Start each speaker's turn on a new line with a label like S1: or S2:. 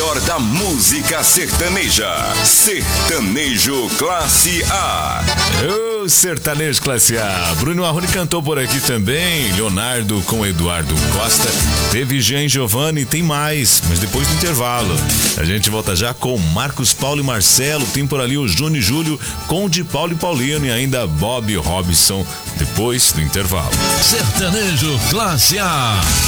S1: melhor da música sertaneja. Sertanejo Classe A.
S2: Ô, sertanejo Classe A. Bruno Marrone cantou por aqui também. Leonardo com Eduardo Costa. Teve Jean Giovanni, tem mais, mas depois do intervalo. A gente volta já com Marcos Paulo e Marcelo. Tem por ali o Júnior e Júlio com de Paulo e Paulino e ainda Bob Robson depois do intervalo.
S3: Sertanejo Classe A.